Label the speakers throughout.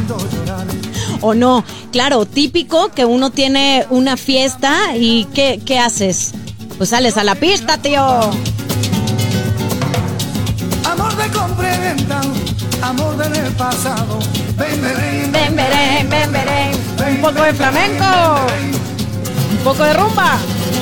Speaker 1: ¿O no? Claro, típico que uno tiene una fiesta y ¿qué haces? Pues sales a la pista, tío.
Speaker 2: Amor de compra y venta, amor del pasado. Ven,
Speaker 1: Ven. Un poco de flamenco. Un poco de rumba.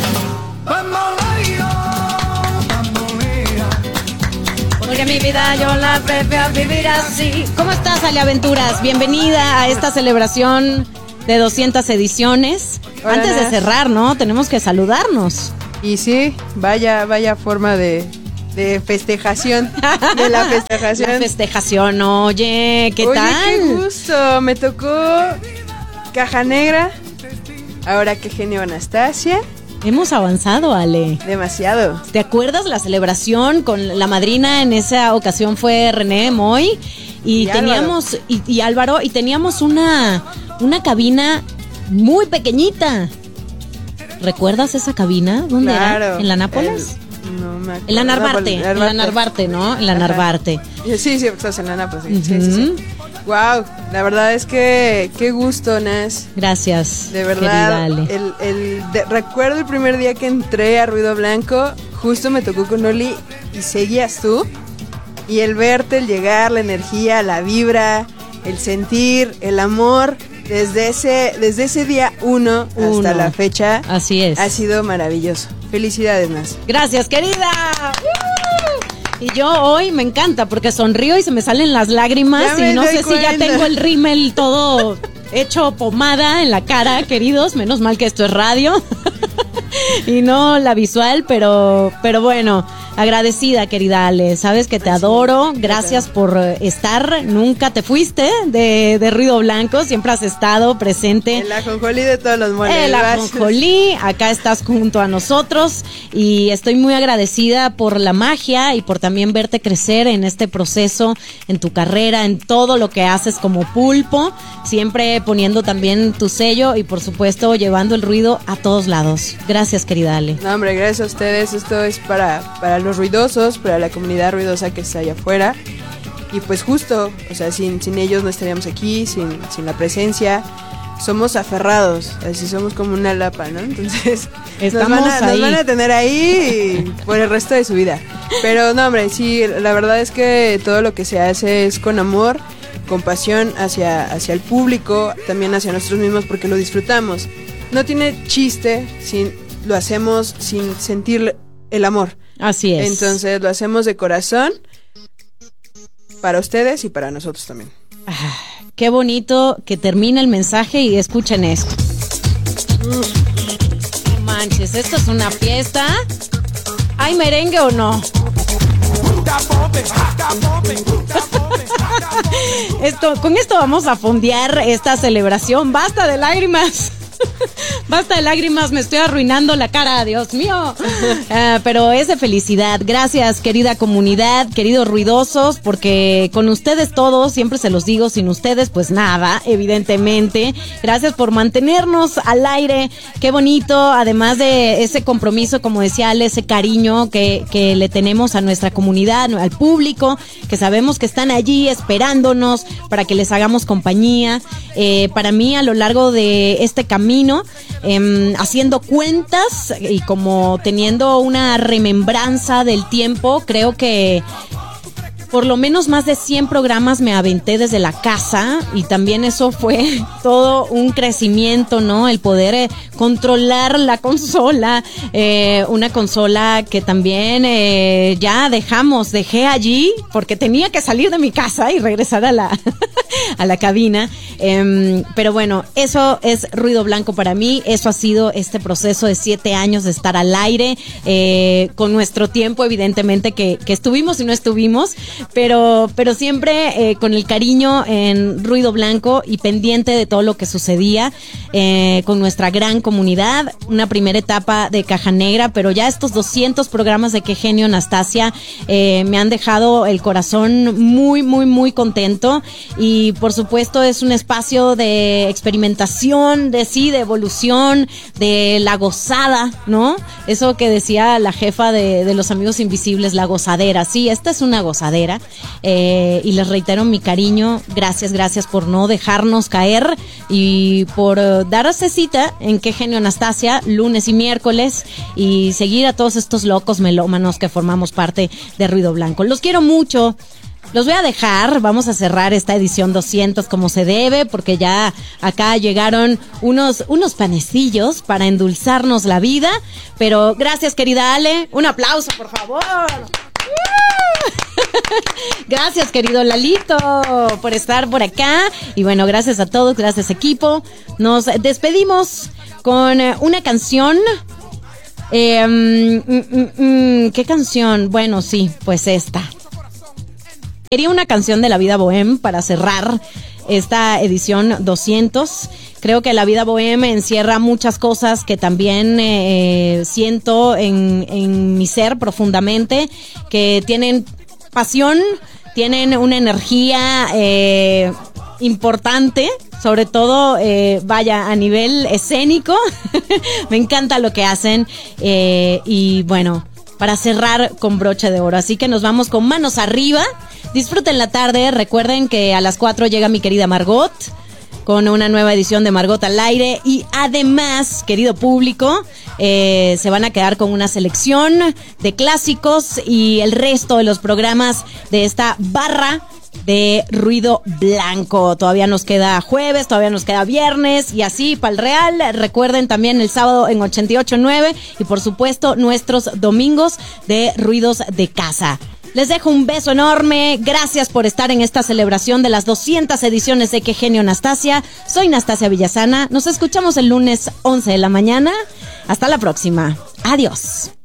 Speaker 1: Porque mi vida yo la prefiero vivir así. ¿Cómo estás, Ale Aventuras? Bienvenida a esta celebración de 200 ediciones.
Speaker 3: Hola,
Speaker 1: Antes de
Speaker 3: Nas.
Speaker 1: cerrar, ¿no? Tenemos que saludarnos.
Speaker 3: Y sí, vaya forma de festejación, de la festejación.
Speaker 1: La festejación, oye, ¿qué
Speaker 3: Oye,
Speaker 1: tal?
Speaker 3: qué gusto, me tocó Caja Negra, ahora Qué Genio Anastasia,
Speaker 1: Hemos avanzado, Ale.
Speaker 3: demasiado.
Speaker 1: ¿Te acuerdas la celebración con la madrina? En esa ocasión fue René Moy y teníamos y Álvaro, y teníamos una cabina muy pequeñita. ¿Recuerdas esa cabina? ¿Dónde era? ¿En la Nápoles?
Speaker 3: No me acuerdo.
Speaker 1: En la Narvarte, en la Narvarte, ¿no? En la
Speaker 3: Ajá.
Speaker 1: Narvarte.
Speaker 3: Sí, estás en la Nápoles. Sí. Wow, la verdad es que qué gusto, Nas.
Speaker 1: Gracias.
Speaker 3: De verdad,
Speaker 1: querida Ale.
Speaker 3: recuerdo el primer día que entré a Ruido Blanco, justo me tocó con Oli y seguías tú. Y el verte, el llegar, la energía, la vibra, el sentir, el amor, desde ese día uno hasta la fecha.
Speaker 1: Así es.
Speaker 3: Ha sido maravilloso. Felicidades, Nas.
Speaker 1: Gracias, querida. Y yo hoy me encanta porque sonrío y se me salen las lágrimas y no sé si ya tengo el rímel todo hecho pomada en la cara, queridos. Menos mal que esto es radio y no la visual, pero bueno, agradecida, querida Ale. Sabes que te adoro. Gracias por estar. Nunca te fuiste de Ruido Blanco. Siempre has estado presente.
Speaker 3: El ajonjolí de todos los moles.
Speaker 1: El ajonjolí. Acá estás junto a nosotros y estoy muy agradecida por la magia y por también verte crecer en este proceso, en tu carrera, en todo lo que haces como pulpo. Siempre poniendo también tu sello y por supuesto llevando el ruido a todos lados. Gracias, querida Ale.
Speaker 3: No, hombre, gracias a ustedes. Esto es para los ruidosos, para la comunidad ruidosa que está allá afuera. Y pues justo, o sea, sin ellos no estaríamos aquí, sin la presencia. Somos aferrados, así somos como una lapa, ¿no? Entonces nos van a tener ahí por el resto de su vida. Pero no, hombre, sí, la verdad es que todo lo que se hace es con amor, con pasión hacia el público, también hacia nosotros mismos porque lo disfrutamos. No tiene chiste si lo hacemos sin sentir el amor.
Speaker 1: Así es.
Speaker 3: Entonces lo hacemos de corazón para ustedes y para nosotros también.
Speaker 1: Qué bonito que termine el mensaje y escuchen esto. No manches, esto es una fiesta. ¿Hay merengue o no? Con esto vamos a fondear esta celebración. Basta de lágrimas. Basta de lágrimas, me estoy arruinando la cara, Dios mío. Pero es de felicidad. Gracias, querida comunidad, queridos ruidosos, porque con ustedes todos, siempre se los digo, sin ustedes pues nada, evidentemente. Gracias por mantenernos al aire. Qué bonito, además de ese compromiso, como decía Ale, ese cariño que le tenemos a nuestra comunidad, al público, que sabemos que están allí esperándonos para que les hagamos compañía. Para mí, a lo largo de este camino, haciendo cuentas y como teniendo una remembranza del tiempo, creo que por lo menos más de 100 programas me aventé desde la casa y también eso fue todo un crecimiento, ¿no? El poder controlar la consola, una consola que también ya dejé allí porque tenía que salir de mi casa y regresar a la cabina, pero bueno, eso es Ruido Blanco para mí. Eso ha sido este proceso de 7 años de estar al aire, con nuestro tiempo evidentemente que estuvimos y no estuvimos, pero siempre con el cariño en Ruido Blanco y pendiente de todo lo que sucedía con nuestra gran comunidad. Una primera etapa de Caja Negra, pero ya estos 200 programas de Qué Genio Anastasia me han dejado el corazón muy, muy, muy contento. Y por supuesto es un espacio de experimentación, de evolución, de la gozada, ¿no? Eso que decía la jefa de los Amigos Invisibles, la gozadera. Sí, esta es una gozadera. quiera. Y les reitero mi cariño. Gracias por no dejarnos caer y por darse cita en Qué Genio Anastasia, lunes y miércoles, y seguir a todos estos locos melómanos que formamos parte de Ruido Blanco. Los quiero mucho. Los voy a dejar, vamos a cerrar esta edición 200 como se debe, porque ya acá llegaron unos panecillos para endulzarnos la vida. Pero gracias, querida Ale, un aplauso, por favor. Gracias, querido Lalito, por estar por acá. Y bueno, gracias a todos, gracias equipo. Nos despedimos con una canción. ¿Qué canción? Bueno, sí, pues esta. Quería una canción de La Vida Bohème para cerrar esta edición 200. Creo que La Vida Bohème encierra muchas cosas que también siento en mi ser profundamente, que tienen pasión, tienen una energía importante, sobre todo, a nivel escénico. Me encanta lo que hacen, y bueno, para cerrar con broche de oro. Así que nos vamos con manos arriba. Disfruten la tarde. Recuerden que a las 4 llega mi querida Margot con una nueva edición de Margot al aire. Y además, querido público, se van a quedar con una selección de clásicos y el resto de los programas de esta barra de Ruido Blanco. Todavía nos queda jueves, todavía nos queda viernes y así para el real. Recuerden también el sábado en 88.9 y por supuesto nuestros domingos de Ruidos de Casa. Les dejo un beso enorme. Gracias por estar en esta celebración de las 200 ediciones de Qué Genio Anastasia. Soy Nastasia Villasana. Nos escuchamos el lunes 11 de la mañana. Hasta la próxima. Adiós.